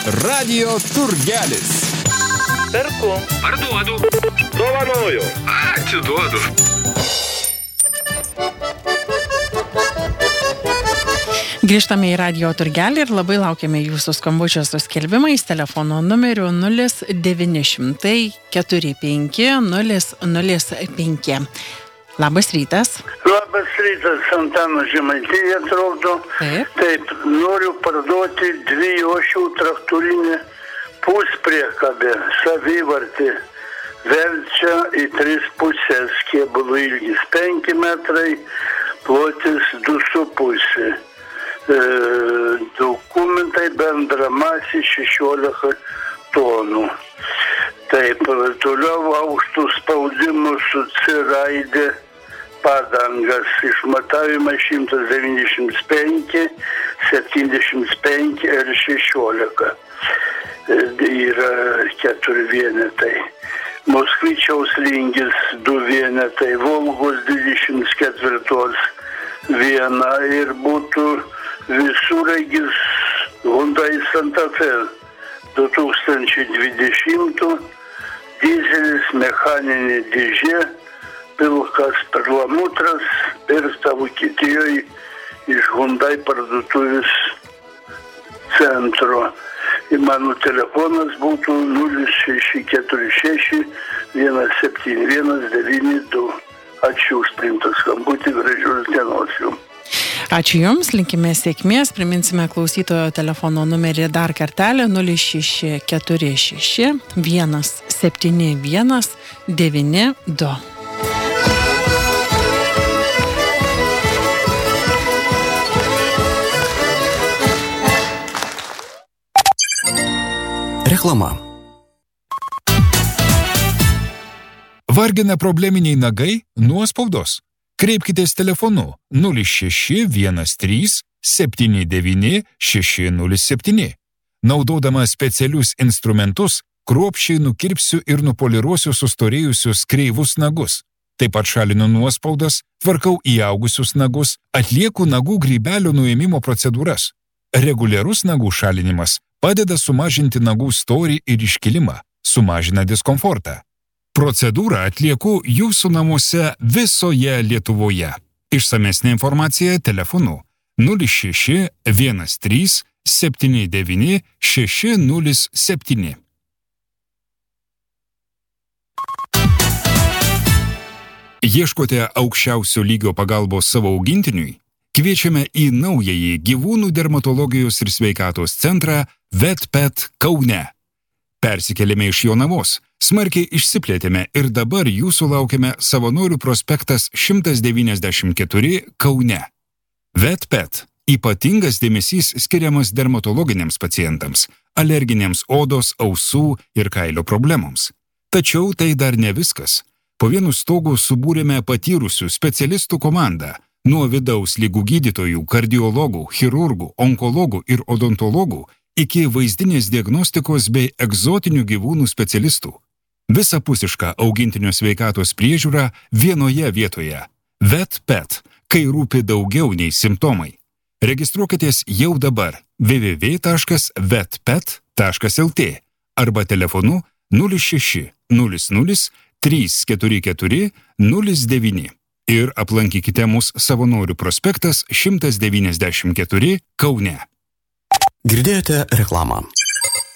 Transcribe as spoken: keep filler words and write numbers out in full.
Radio turgelis. Perku. Parduodu. Dovanoju. Atiduodu. Grįžtame į Radio turgelį ir labai laukiame jūsų skambučio su skelbimais telefono numeriu nulis devyni šimtai keturi penki nulis nulis penki. Labas rytas. Labas rytas, Antanas Žemaitija atrodo. Taip. Taip, noriu parduoti dvijošių traktorinį puspriekabę, savivartį. Verčia į tris pusės, kėbulų ilgis penki metrai, plotis du su pusė. E, dokumentai bendramasį šešiolika tonų. Taip, toliau aukštų spaudimų su C raidė padangas, išmatavimai šimtas devyniasdešimt penki, septyniasdešimt penki ir šešiolika. E, yra keturi vienetai. Moskvyčiaus lingis du vienetai, Volgos dvidešimt ketvirtos viena ir būtų visureigis Hyundai Santa Fe du tūkstančiai dvidešimtų, dizelis, mechaninė dėžė, pilkas perlamutras ir savo Vokietijoje iš Hyundai parduotuvės centro. Ir mano telefonas būtų nulis šeši keturi šeši vienas septyni vienas devyni du. Ačiū už priimtą skambutį, gražios dienos jums. Ačiū Jums, linkime sėkmės. Priminsime klausytojo telefono numerį dar kartelį nulis šeši keturi šeši vienas septyni vienas devyni du. Reklama. Vargina probleminiai nagai, nuospaudos? Kreipkitės telefonu nulis šeši vienas trys septyni devyni šeši nulis septyni. Naudodama specialius instrumentus, kruopščiai nukirpsiu ir nupoliruosiu sustorėjusius kreivus nagus. Taip pat šalinu nuospaudas, tvarkau įaugusius nagus, atlieku nagų grybelio nuėmimo procedūras. Reguliarus nagų šalinimas padeda sumažinti nagų storį ir iškilimą, sumažina diskomfortą. Procedūrą atlieku jūsų namuose visoje Lietuvoje. Išsamesnė informacija telefonu nulis šeši vienas trys septyni devyni šeši nulis septyni. Ieškote aukščiausio lygio pagalbos savo augintiniui? Kviečiame į naująjį gyvūnų dermatologijos ir sveikatos centrą VetPet Kaune. Persikėlėme iš Jonavos, smarkiai išsiplėtėme ir dabar jūsų laukiame Savanorių prospektas šimtas devyniasdešimt keturi Kaune. VetPet – ypatingas dėmesys skiriamas dermatologiniams pacientams, alerginėms odos, ausų ir kailio problemoms. Tačiau tai dar ne viskas. Po vienu stogu subūrėme patyrusių specialistų komandą, nuo vidaus ligų gydytojų, kardiologų, chirurgų, onkologų ir odontologų iki vaizdinės diagnostikos bei egzotinių gyvūnų specialistų. Visapusiška augintinio sveikatos priežiūra vienoje vietoje. VetPet, kai rūpi daugiau nei simptomai. Registruokitės jau dabar w w w taškas vetpet taškas l t arba telefonu nulis šeši nulis nulis trys keturi keturi nulis devyni ir aplankykite mus Savanorių prospektas šimtas devyniasdešimt keturi Kaune. Girdėjote reklamą.